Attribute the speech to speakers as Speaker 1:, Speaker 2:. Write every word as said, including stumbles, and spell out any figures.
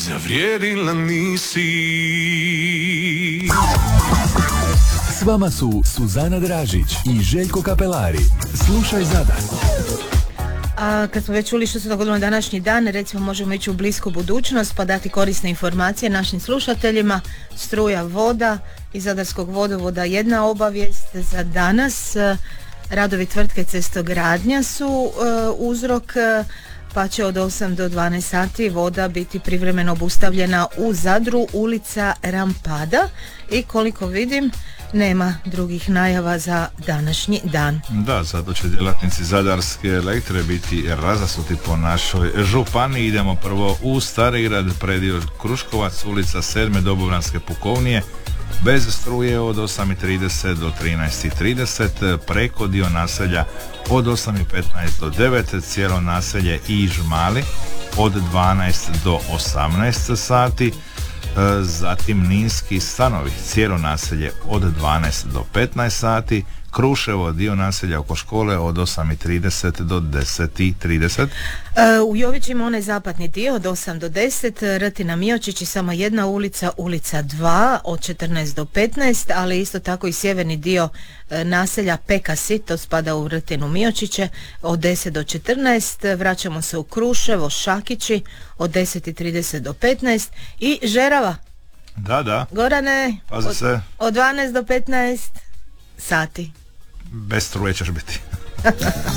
Speaker 1: zavrijedila nisi.
Speaker 2: S vama su Suzana Dražić i Željko Kapelari. Slušaj Zadar.
Speaker 3: A kad smo već čuli što se dogodilo na današnji dan, recimo možemo ići u blisku budućnost pa dati korisne informacije našim slušateljima. Struja, voda iz Zadarskog vodovoda. Jedna obavijest za danas. Radovi tvrtke Cestogradnja su uh, uzrok, uh, pa će od osam do dvanaest sati voda biti privremeno obustavljena u Zadru, ulica Rampada, i koliko vidim nema drugih najava za današnji dan.
Speaker 4: Da, zato će djelatnici Zadarske Elektre biti razasuti po našoj županiji. Idemo prvo u Starigrad, predio Kruškovac, ulica sedme Dobovranske pukovnije, bez struje od osam i trideset do trinaest i trideset, preko dio naselja od osam i petnaest do devet, cijelo naselje i Žmali od dvanaest do osamnaest sati, zatim Ninski Stanovi, cijelo naselje od dvanaest do petnaest sati, Kruševo, dio naselja oko škole od osam i trideset do deset i trideset.
Speaker 3: U Jovićima onaj zapadni dio od osam do deset, Rtina Miočić i samo jedna ulica, ulica dva od četrnaest do petnaest, ali isto tako i sjeverni dio naselja Pekasi, to spada u Rtinu Miočiće, od deset do četrnaest. Vraćamo se u Kruševo, Šakići od deset i trideset do petnaest i Žerava.
Speaker 4: Da, da.
Speaker 3: Gorane,
Speaker 4: Pazi se.
Speaker 3: Od, od dvanaest do petnaest sati.
Speaker 4: Bez struje ćeš biti.